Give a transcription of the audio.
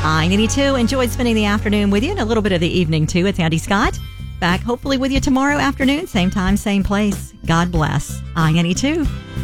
I-92. Enjoyed spending the afternoon with you and a little bit of the evening, too. It's Andy Scott. Back hopefully with you tomorrow afternoon. Same time, same place. God bless. I-92.